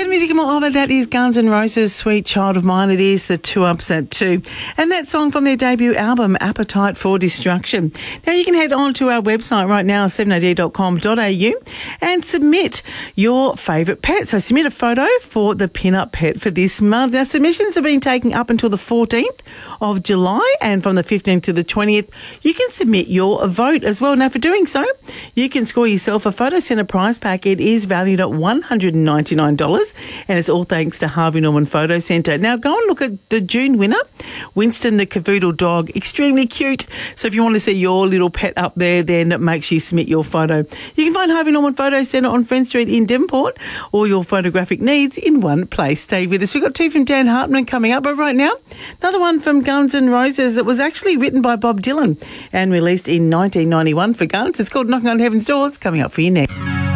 music and more of it. That is Guns N' Roses' Sweet Child of Mine. It is the 2 Ups at 2. And that song from their debut album, Appetite for Destruction. Now, you can head on to our website right now, 7ad.com.au, and submit your favourite pet. So submit a photo for the pin-up pet for this month. Now, submissions are being taken up until the 14th of July, and from the 15th to the 20th, you can submit your vote as well. Now, for doing so, you can score yourself a Photo Centre prize pack. It is valued at $199, and it's all thanks to Harvey Norman Photo Centre. Now, go and look at the June winner, Winston the Cavoodle dog. Extremely cute. So if you want to see your little pet up there, then make sure you submit your photo. You can find Harvey Norman Photo Centre on Friend Street in Devonport. All your photographic needs in one place. Stay with us. We've got two from Dan Hartman coming up, but right now, another one from Guns N' Roses that was actually written by Bob Dylan and released in 1991 for Guns. It's called Knocking on Heaven's Doors, coming up for you next.